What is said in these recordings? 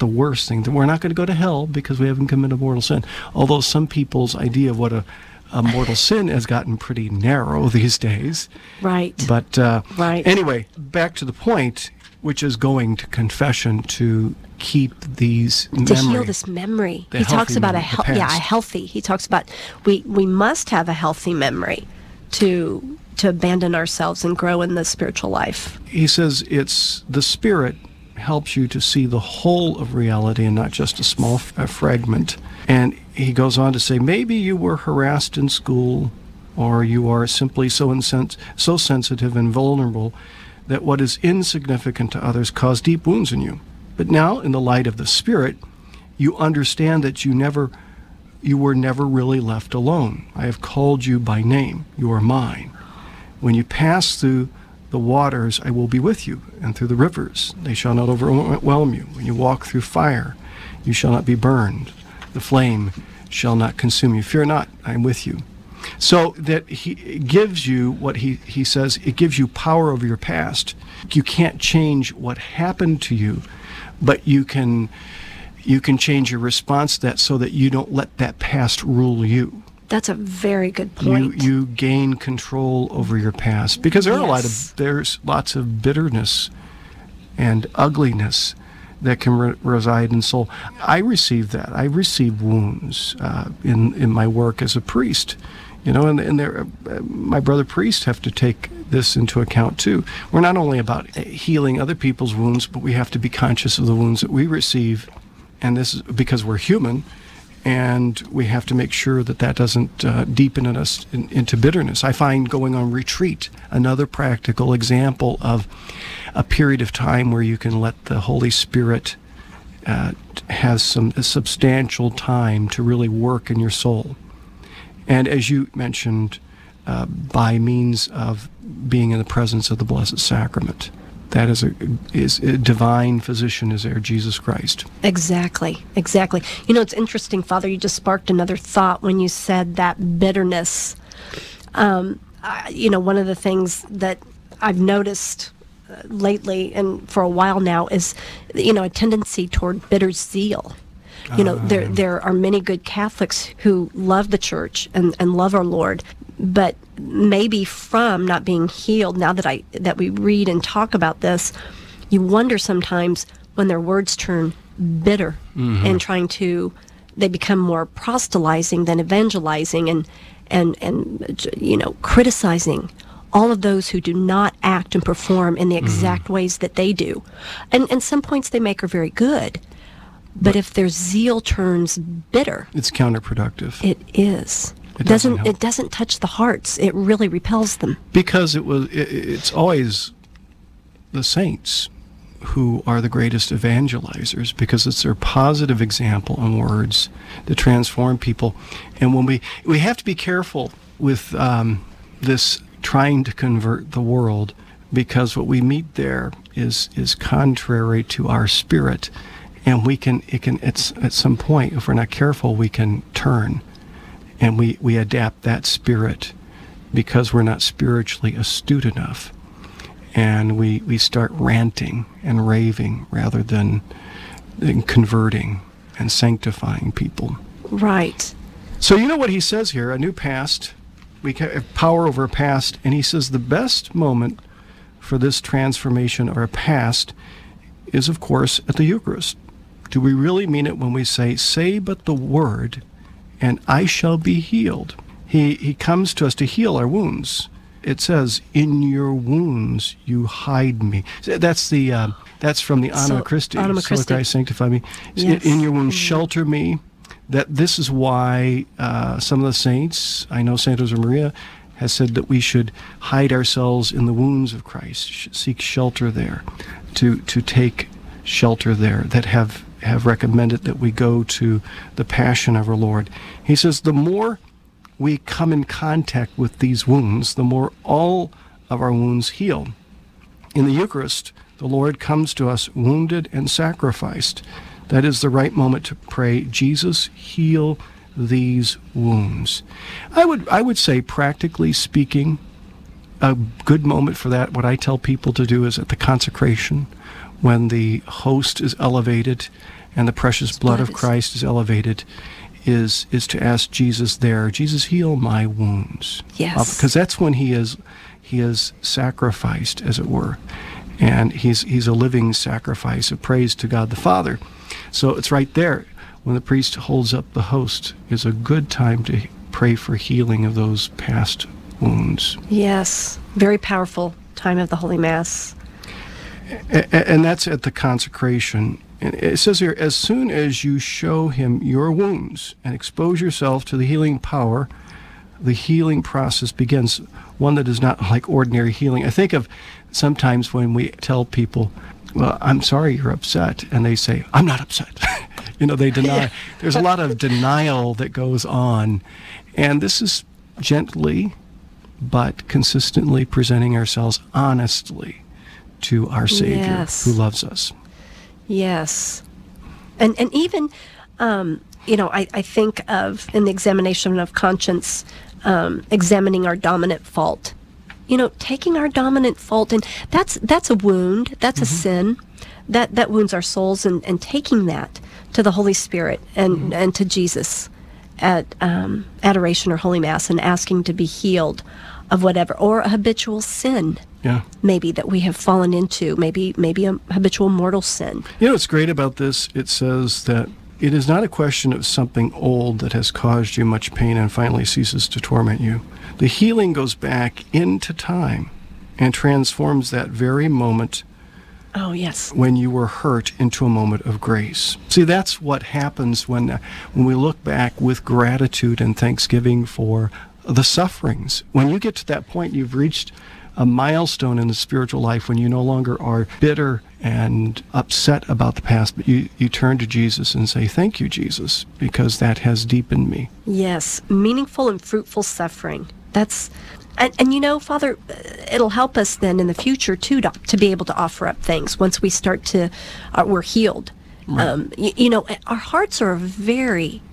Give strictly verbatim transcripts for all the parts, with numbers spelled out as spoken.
the worst thing. We're not going to go to hell because we haven't committed mortal sin. Although some people's idea of what a, a mortal sin has gotten pretty narrow these days. Right. But uh, right. anyway, back to the point, which is going to confession to keep these to memory. heal this memory. The He talks healthy about a memory, hel- the yeah, a past. healthy. He talks about we we must have a healthy memory to to abandon ourselves and grow in the spiritual life. He says it's the Spirit helps you to see the whole of reality and not just a small f- a fragment. And he goes on to say, maybe you were harassed in school, or you are simply so insens- so sensitive and vulnerable that what is insignificant to others caused deep wounds in you. But now, in the light of the Spirit, you understand that you never, you were never really left alone. I have called you by name. You are mine. When you pass through the waters, I will be with you, and through the rivers, they shall not overwhelm you. When you walk through fire, you shall not be burned. The flame shall not consume you. Fear not, I am with you. So that he gives you what he, he says, it gives you power over your past. You can't change what happened to you, but you can you can change your response to that so that you don't let that past rule you. That's a very good point. You you gain control over your past, because there are a lot Yes. of there's lots of bitterness and ugliness that can re- reside in soul. I received that. I received wounds uh, in in my work as a priest, you know, and and there, uh, my brother priests have to take this into account too. We're not only about healing other people's wounds, but we have to be conscious of the wounds that we receive, and this is because we're human. And we have to make sure that that doesn't uh, deepen in us in, into bitterness. I find going on retreat another practical example of a period of time where you can let the Holy Spirit uh, has some a substantial time to really work in your soul. And as you mentioned, uh, by means of being in the presence of the Blessed Sacrament. That is a, is a divine physician is there, Jesus Christ. Exactly, exactly. You know, it's interesting, Father, you just sparked another thought when you said that bitterness. Um, I, you know, one of the things that I've noticed uh, lately and for a while now is, you know, a tendency toward bitter zeal. You know, there there are many good Catholics who love the Church and, and love our Lord, but maybe from not being healed, now that I that we read and talk about this, you wonder sometimes when their words turn bitter Mm-hmm. and trying to, they become more proselytizing than evangelizing and, and, and you know, criticizing all of those who do not act and perform in the exact Mm-hmm. ways that they do. And, and some points they make are very good. But if their zeal turns bitter, It's counterproductive. it is. It doesn't doesn't help. it doesn't touch the hearts. It really repels them. Because it was, it, it's always the saints who are the greatest evangelizers, because it's their positive example and words that transform people. And when we we have to be careful with um, this trying to convert the world, because what we meet there is is contrary to our spirit, and we can it can it's at some point, if we're not careful, we can turn. And we, we adapt that spirit because we're not spiritually astute enough. And we, we start ranting and raving rather than, than converting and sanctifying people. Right. So you know what he says here, a new past. We have power over a past. And he says the best moment for this transformation of our past is, of course, at the Eucharist. Do we really mean it when we say, say but the word, and I shall be healed? He he comes to us to heal our wounds. It says, in your wounds you hide me. That's the uh, that's from the Anima So, Christi. Anima So Christi. Christ sanctify me. Yes. In your wounds Mhm. shelter me. That this is why uh, some of the saints, I know Saint Josemaria, has said that we should hide ourselves in the wounds of Christ, sh- seek shelter there, to to take shelter there, that have have recommended that we go to the Passion of our Lord. He says the more we come in contact with these wounds, the more all of our wounds heal. In the Eucharist, the Lord comes to us wounded and sacrificed. That is the right moment to pray, Jesus, heal these wounds. I would I would say, practically speaking, a good moment for that, what I tell people to do is at the consecration, when the host is elevated and the precious blood, blood of Christ is elevated, is is to ask Jesus there, Jesus, heal my wounds. Yes. Uh, because that's when he is he is sacrificed, as it were. And he's he's a living sacrifice of praise to God the Father. So it's right there. When the priest holds up the host, is a good time to pray for healing of those past wounds. Yes. Very powerful time of the Holy Mass. And that's at the consecration. And it says here, as soon as you show him your wounds and expose yourself to the healing power, the healing process begins, one that is not like ordinary healing. I think of sometimes when we tell people, well, I'm sorry you're upset, and they say, I'm not upset. You know, they deny. There's a lot of denial that goes on. And this is gently but consistently presenting ourselves honestly to our Savior, yes. who loves us. Yes. And and even, um, you know, I, I think of, in the examination of conscience, um, examining our dominant fault. You know, taking our dominant fault, and that's that's a wound, that's mm-hmm. a sin, that, that wounds our souls, and, and taking that to the Holy Spirit and, mm-hmm. and to Jesus at um, adoration or Holy Mass, and asking to be healed of whatever, or a habitual sin. Yeah. Maybe that we have fallen into, maybe maybe a habitual mortal sin. You know what's great about this? It says that it is not a question of something old that has caused you much pain and finally ceases to torment you. The healing goes back into time and transforms that very moment oh, yes. when you were hurt into a moment of grace. See, that's what happens when, uh, when we look back with gratitude and thanksgiving for the sufferings. When you get to that point, you've reached a milestone in the spiritual life when you no longer are bitter and upset about the past, but you, you turn to Jesus and say, thank you, Jesus, because that has deepened me. Yes, meaningful and fruitful suffering. That's, and, and you know, Father, it'll help us then in the future, too, to, to be able to offer up things once we start to, uh, we're healed. Right. Um, you, you know, our hearts are a very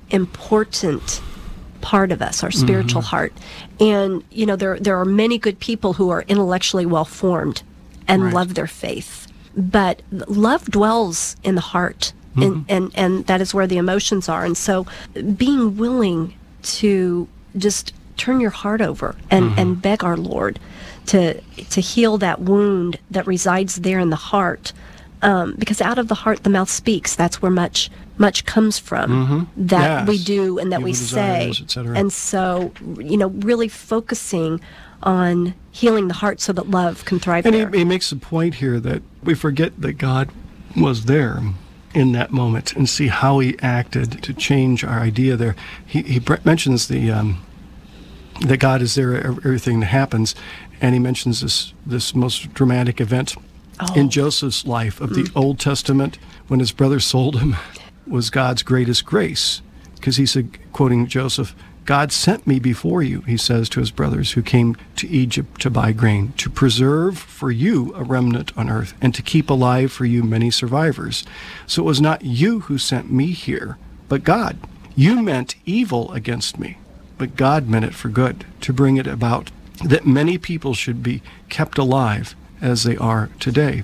important part of us, our spiritual mm-hmm. heart. And, you know, there there are many good people who are intellectually well-formed and right. love their faith. But love dwells in the heart, mm-hmm. and, and, and that is where the emotions are. And so being willing to just turn your heart over and, mm-hmm. and beg our Lord to to heal that wound that resides there in the heart. Um, because out of the heart the mouth speaks. That's where much much comes from, mm-hmm. that yes. we do and that Evil we say. Desires, and so, you know, really focusing on healing the heart so that love can thrive and there. And he, he makes a point here that we forget that God was there in that moment and see how he acted to change our idea there. He, he mentions the um, that God is there, everything that happens, and he mentions this, this most dramatic event Oh. in Joseph's life of mm. the Old Testament, when his brother sold him, was God's greatest grace. Because he said, quoting Joseph, God sent me before you, he says to his brothers who came to Egypt to buy grain, to preserve for you a remnant on earth, and to keep alive for you many survivors. So it was not you who sent me here, but God. You meant evil against me, but God meant it for good, to bring it about that many people should be kept alive as they are today.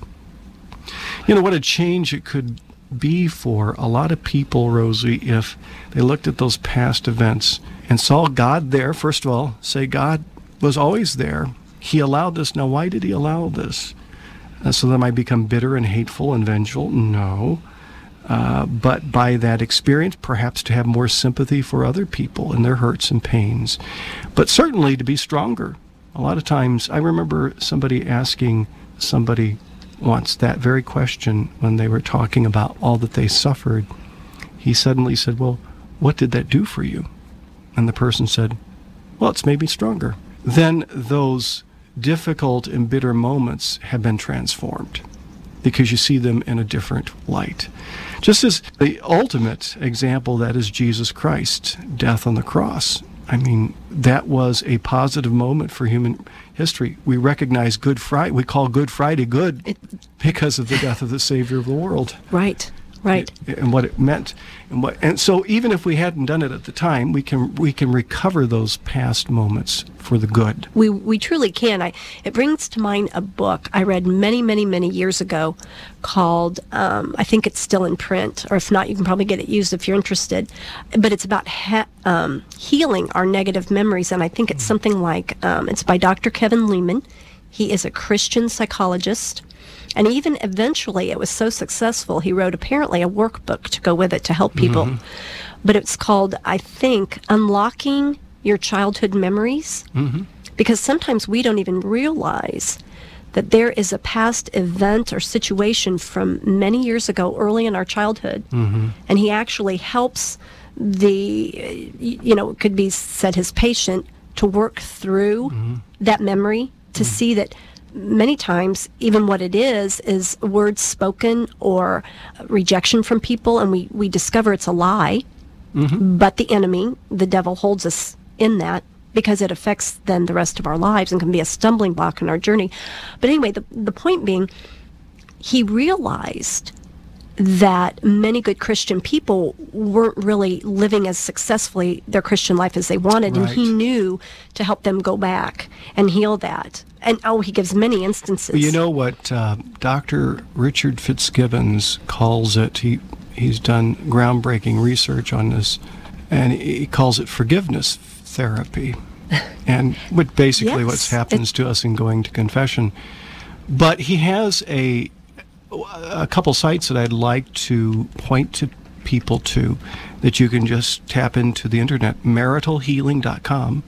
You know, what a change it could be for a lot of people, Rosie, if they looked at those past events and saw God there. First of all, say God was always there. He allowed this. Now, why did he allow this? Uh, so that I might become bitter and hateful and vengeful? No. Uh, but by that experience, perhaps to have more sympathy for other people and their hurts and pains. But certainly to be stronger. A lot of times, I remember somebody asking somebody once that very question when they were talking about all that they suffered. He suddenly said, well, what did that do for you? And the person said, well, it's made me stronger. Then those difficult and bitter moments have been transformed because you see them in a different light. Just as the ultimate example, that is Jesus Christ, death on the cross. I mean, that was a positive moment for human history. We recognize Good Friday. We call Good Friday good because of the death of the Savior of the world. Right, Right. And what it meant. And what and so even if we hadn't done it at the time, we can we can recover those past moments for the good. We we truly can. I it brings to mind a book I read many, many, many years ago called, um, I think it's still in print, or if not, you can probably get it used if you're interested. But it's about he, um, healing our negative memories, and I think it's something like, um, it's by Doctor Kevin Leman. He is a Christian psychologist. And even eventually, it was so successful, he wrote apparently a workbook to go with it to help people. Mm-hmm. But it's called, I think, Unlocking Your Childhood Memories. Mm-hmm. Because sometimes we don't even realize that there is a past event or situation from many years ago, early in our childhood. Mm-hmm. And he actually helps the, you know, it could be said his patient to work through mm-hmm. that memory to mm-hmm. see that many times, even what it is, is words spoken or rejection from people, and we, we discover it's a lie. Mm-hmm. But the enemy, the devil, holds us in that because it affects then the rest of our lives and can be a stumbling block in our journey. But anyway, the, the point being, he realized that many good Christian people weren't really living as successfully their Christian life as they wanted, right. And he knew to help them go back and heal that. And oh, he gives many instances. Well, you know what uh, Doctor Richard Fitzgibbons calls it? He he's done groundbreaking research on this, and he calls it forgiveness therapy, and what basically yes, what happens to us in going to confession. But he has a a couple sites that I'd like to point to people to that you can just tap into the internet, marital healing dot com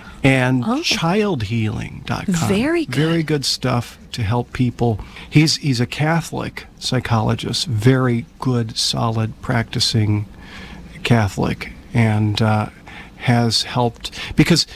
and oh. child healing dot com. Very good. Very good stuff to help people. He's he's a Catholic psychologist, very good, solid, practicing Catholic, and uh, has helped because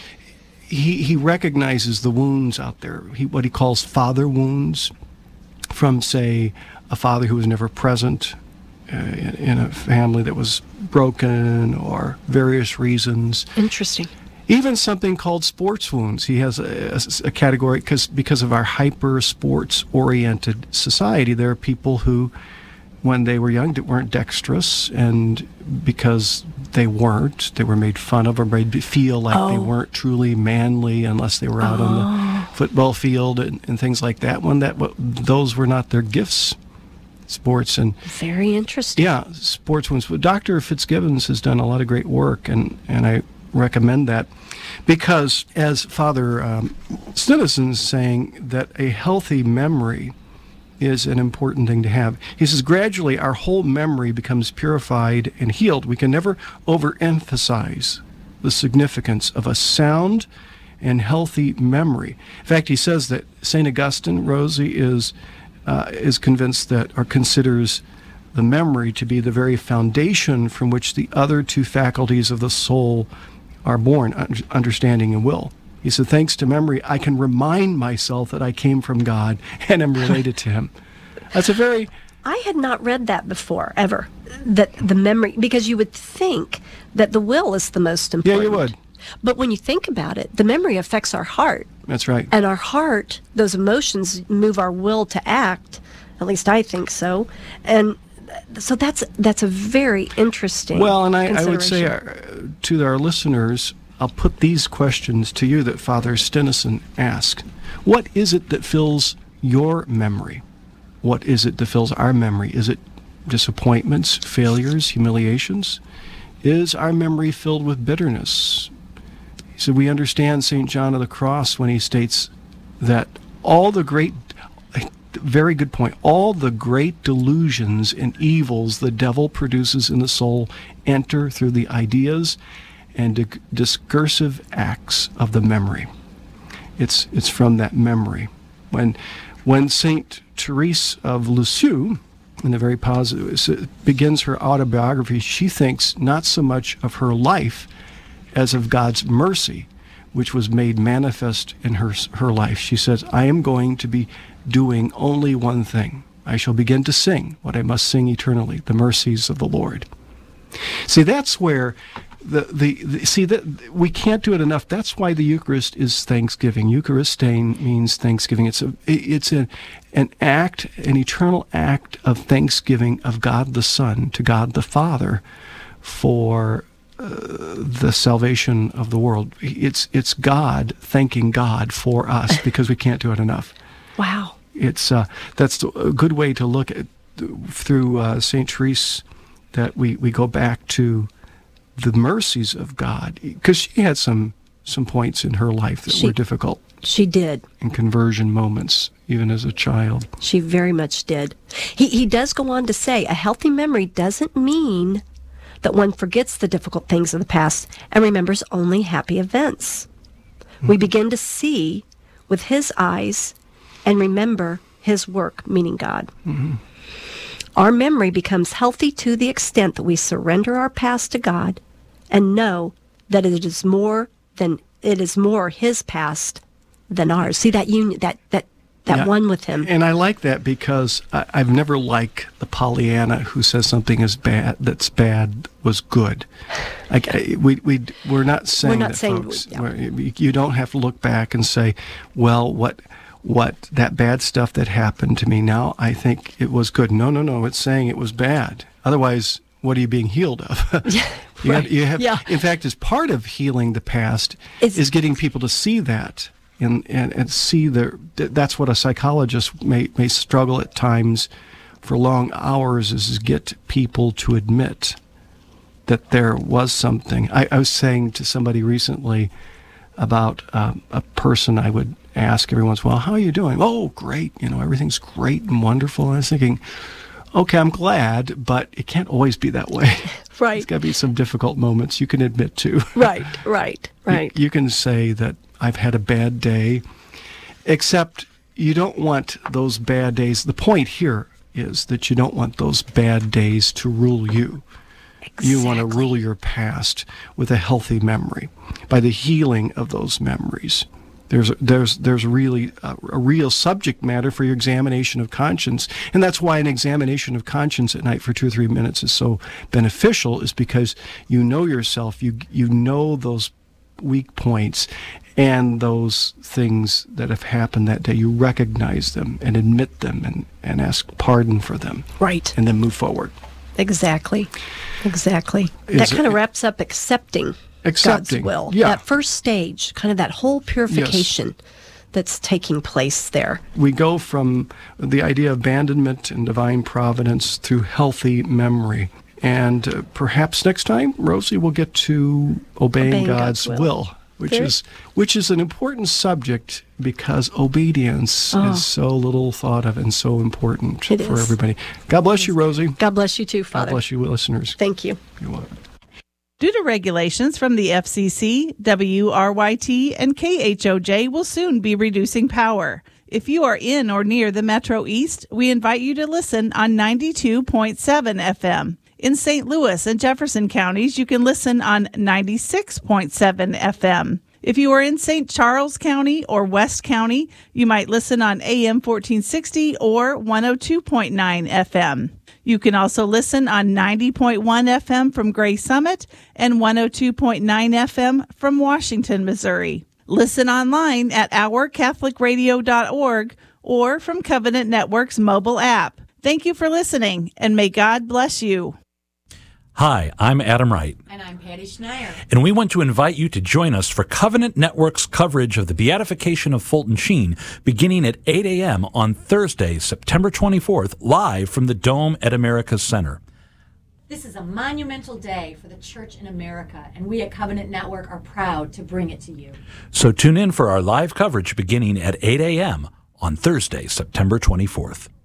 he he recognizes the wounds out there, he, what he calls father wounds, from, say, a father who was never present uh, in, in a family that was broken or various reasons. Interesting. Even something called sports wounds. He has a, a, a category because because of our hyper sports oriented society. There are people who, when they were young, weren't dexterous, and because they weren't, they were made fun of or made feel like oh. they weren't truly manly unless they were out oh. on the football field and, and things like that. When that those were not their gifts, sports and very interesting. Yeah, sports wounds. Doctor Fitzgibbons has done a lot of great work, and and I recommend that because, as Father um, Stinnison's saying, that a healthy memory is an important thing to have. He says, gradually our whole memory becomes purified and healed. We can never overemphasize the significance of a sound and healthy memory. In fact, he says that Saint Augustine, Rosie, is uh, is convinced that, or considers the memory to be the very foundation from which the other two faculties of the soul are born, understanding and will. He said, thanks to memory, I can remind myself that I came from God and am related to him. That's a very... I had not read that before, ever, that the memory, because you would think that the will is the most important. Yeah, you would. But when you think about it, the memory affects our heart. That's right. And our heart, those emotions move our will to act. At least I think so. And so that's that's a very interesting Well, and I, I would say uh, to our listeners, I'll put these questions to you that Father Stinnison asked. What is it that fills your memory? What is it that fills our memory? Is it disappointments, failures, humiliations? Is our memory filled with bitterness? He said, we understand Saint John of the Cross when he states that all the great, very good point, all the great delusions and evils the devil produces in the soul enter through the ideas and di- discursive acts of the memory. It's it's from that memory. When when Saint Therese of Lisieux, in the very positive, begins her autobiography, she thinks not so much of her life as of God's mercy, which was made manifest in her her life. She says, I am going to be doing only one thing. I shall begin to sing what I must sing eternally, the mercies of the Lord. See, that's where The, the, the see that we can't do it enough. That's why the Eucharist is Thanksgiving. Eucharistein means Thanksgiving. It's a it's a, an act, an eternal act of thanksgiving of God the Son to God the Father for uh, the salvation of the world. It's it's God thanking God for us because we can't do it enough. Wow. It's uh, that's a good way to look at through uh, Saint Therese, that we, we go back to the mercies of God, because she had some some points in her life that She- were difficult, She did. and conversion moments, even as a child. She very much did. He he does go on to say a healthy memory doesn't mean that one forgets the difficult things of the past and remembers only happy events. We begin to see with his eyes and remember his work, meaning God. Our memory becomes healthy to the extent that we surrender our past to God and know that it is more than it is more his past than ours. See that union, that that that Yeah. one with him. And I like that because I, I've never liked the Pollyanna who says something is bad that's bad was good. Like I, we we we're not saying not that, saying- folks. yeah. We're- You don't have to look back and say, well, what what that bad stuff that happened to me now, I think it was good. No, no, no. It's saying it was bad. Otherwise, what are you being healed of? you right. have, you have, Yeah. In fact, as part of healing the past It's- is getting people to see that. And, and, and see the that's what a psychologist may, may struggle at times for long hours is, is get people to admit that there was something. I, I was saying to somebody recently about um, a person I would ask every once in a while, how are you doing? Oh, great. You know, everything's great and wonderful. And I was thinking, okay, I'm glad, but it can't always be that way. Right. There's got to be some difficult moments you can admit to. Right, right, right. You, you can say that I've had a bad day, except you don't want those bad days. The point here is that you don't want those bad days to rule you. You want to Exactly. rule your past with a healthy memory by the healing of those memories. There's there's there's really a, a real subject matter for your examination of conscience, and that's why an examination of conscience at night for two or three minutes is so beneficial. Is because you know yourself, you you know those weak points and those things that have happened that day. You recognize them and admit them and, and ask pardon for them, Right. and then move forward. Exactly. Exactly. Is that kind it- of wraps up accepting, Accepting, God's will. yeah. That first stage, kind of that whole purification that's taking place there. We go from the idea of abandonment and divine providence through healthy memory. And uh, perhaps next time, Rosie, will get to obeying, Obeying God's, God's will, will. which Very- is which is an important subject because obedience Oh. is so little thought of and so important It for is. everybody. God bless you, Rosie. God bless you too, God Father. bless you, listeners. Thank you. You're welcome. Due to regulations from the F C C, W R Y T and K H O J will soon be reducing power. If you are in or near the Metro East, we invite you to listen on ninety-two point seven F M. In Saint Louis and Jefferson counties, you can listen on ninety-six point seven F M. If you are in Saint Charles County or West County, you might listen on A M fourteen sixty or one oh two point nine F M. You can also listen on ninety point one F M from Gray Summit and one oh two point nine F M from Washington, Missouri. Listen online at our catholic radio dot org or from Covenant Network's mobile app. Thank you for listening, and may God bless you. Hi, I'm Adam Wright, And I'm Patty Schneier. and we want to invite you to join us for Covenant Network's coverage of the Beatification of Fulton Sheen beginning at eight a.m. on Thursday, September twenty-fourth, live from the Dome at America's Center. This is a monumental day for the Church in America, and we at Covenant Network are proud to bring it to you. So tune in for our live coverage beginning at eight a.m. on Thursday, September twenty-fourth.